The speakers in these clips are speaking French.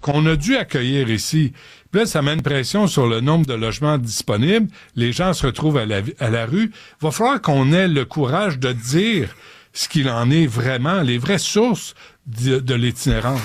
qu'on a dû accueillir ici. Puis là, ça met une pression sur le nombre de logements disponibles. Les gens se retrouvent à la rue. Il va falloir qu'on ait le courage de dire ce qu'il en est vraiment, les vraies sources de l'itinérance.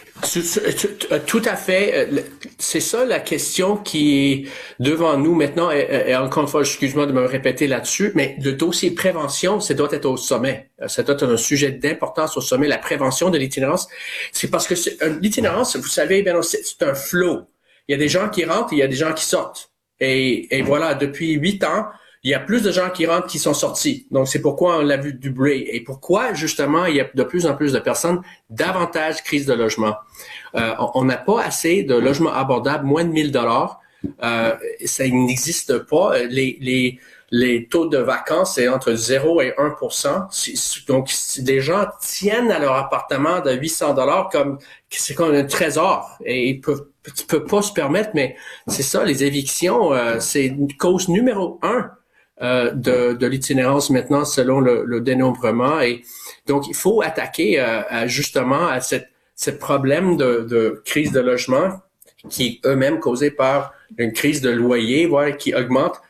Tout à fait. C'est ça la question qui est devant nous maintenant. Et encore une fois, excuse-moi de me répéter là-dessus, mais le dossier prévention, ça doit être au sommet. Ça doit être un sujet d'importance au sommet. La prévention de l'itinérance, c'est parce que l'itinérance, vous savez, bien, c'est un flot. Il y a des gens qui rentrent, il y a des gens qui sortent. Et voilà, depuis 8 ans, il y a plus de gens qui rentrent qui sont sortis. Donc, c'est pourquoi on l'a vu du bruit. Et pourquoi, justement, il y a de plus en plus de personnes, davantage crise de logement. On n'a pas assez de logements abordables, moins de 1000 $. Ça n'existe pas. Les taux de vacances, c'est entre 0 et 1%. Donc, si des gens tiennent à leur appartement de 800 $ c'est comme un trésor. Et ils peuvent pas se permettre, mais c'est ça, les évictions, c'est une cause numéro 1 de l'itinérance maintenant selon le dénombrement. Et donc, il faut attaquer justement à ce problème de crise de logement qui est eux-mêmes causé par une crise de loyer, voilà, qui augmente.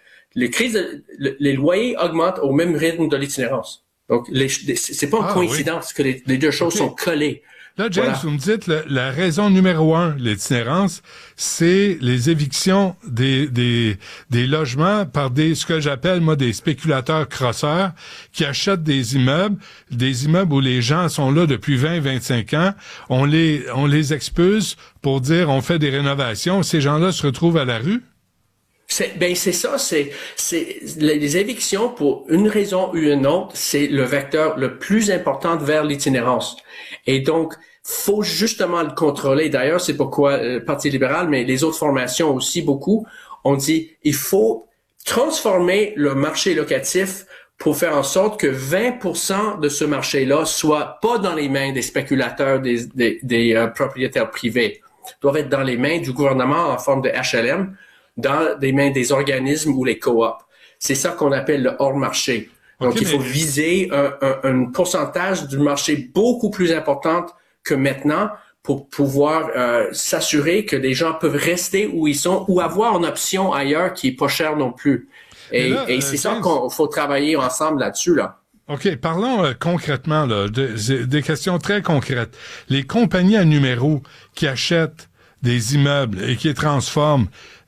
Les loyers augmentent au même rythme de l'itinérance. Donc, c'est pas une coïncidence que les deux choses sont collées. Là, James, vous me dites, la raison numéro 1, l'itinérance, c'est les évictions des logements par ce que j'appelle, moi, des spéculateurs crosseurs qui achètent des immeubles où les gens sont là depuis 20-25 ans. On les expulse pour dire, on fait des rénovations. Ces gens-là se retrouvent à la rue? C'est ça, c'est les évictions pour une raison ou une autre, c'est le vecteur le plus important vers l'itinérance. Et donc, faut justement le contrôler. D'ailleurs, c'est pourquoi le Parti libéral, mais les autres formations aussi beaucoup, ont dit il faut transformer le marché locatif pour faire en sorte que 20% de ce marché-là soit pas dans les mains des spéculateurs, des propriétaires privés, doivent être dans les mains du gouvernement en forme de HLM, dans les mains des organismes ou les coops. C'est ça qu'on appelle le hors-marché. Donc, il faut viser un pourcentage du marché beaucoup plus important que maintenant pour pouvoir s'assurer que les gens peuvent rester où ils sont ou avoir une option ailleurs qui est pas chère non plus. Et c'est ça qu'on faut travailler ensemble là-dessus, là. OK, parlons concrètement, là, des questions très concrètes. Les compagnies à numéros qui achètent des immeubles et qui les transforment,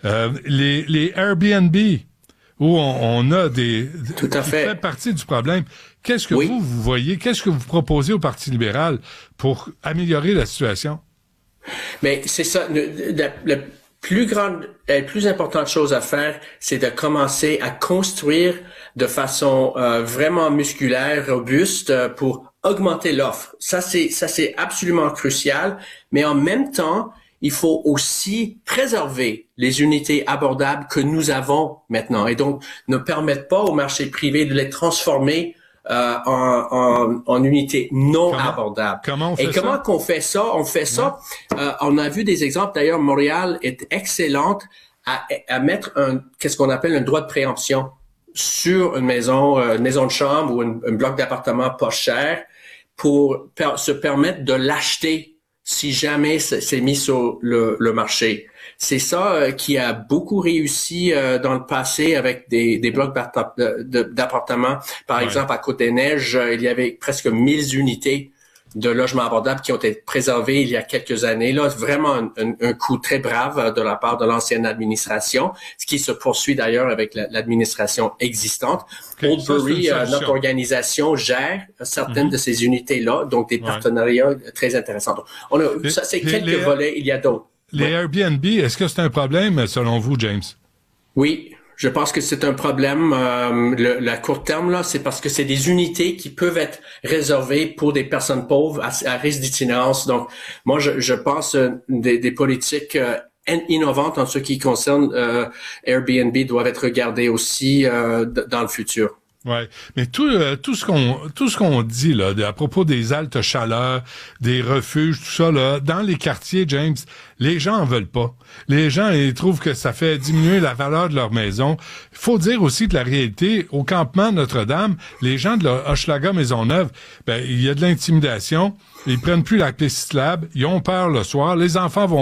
les Airbnb, où on a Tout à fait. fait partie du problème. Qu'est-ce que vous voyez, qu'est-ce que vous proposez au Parti libéral pour améliorer la situation? Mais c'est ça, la plus importante chose à faire, c'est de commencer à construire de façon vraiment musculaire, robuste, pour augmenter l'offre. Ça c'est absolument crucial, mais en même temps, il faut aussi préserver les unités abordables que nous avons maintenant et donc ne permettre pas au marché privé de les transformer en unités non abordables. Comment on fait comment qu'on fait ça? On fait ça. On a vu des exemples. D'ailleurs, Montréal est excellente à mettre qu'est-ce qu'on appelle un droit de préemption sur une maison de chambre ou un bloc d'appartement pas cher pour se permettre de l'acheter si jamais c'est mis sur le marché. C'est ça qui a beaucoup réussi dans le passé avec des blocs d'appartements. Par exemple, à Côte-des-Neiges, il y avait presque 1000 unités de logements abordables qui ont été préservés il y a quelques années. Là, vraiment un coup très brave de la part de l'ancienne administration, ce qui se poursuit d'ailleurs avec l'administration existante. Oldbury, notre organisation, gère certaines de ces unités-là, donc des partenariats très intéressants. Ça, c'est quelques volets, il y a d'autres. Les Airbnb, est-ce que c'est un problème selon vous, James? Oui. Je pense que c'est un problème. La court terme, là, c'est parce que c'est des unités qui peuvent être réservées pour des personnes pauvres à risque d'itinérance. Donc, moi, je pense des politiques innovantes en ce qui concerne Airbnb doivent être regardées aussi dans le futur. Ouais, mais tout ce qu'on dit là à propos des haltes chaleurs, des refuges, tout ça là, dans les quartiers, James, les gens en veulent pas. Les gens ils trouvent que ça fait diminuer la valeur de leur maison. Il faut dire aussi que la réalité au campement Notre-Dame, les gens de Hochelaga Maisonneuve, il y a de l'intimidation, ils prennent plus la piste lab, ils ont peur le soir, les enfants vont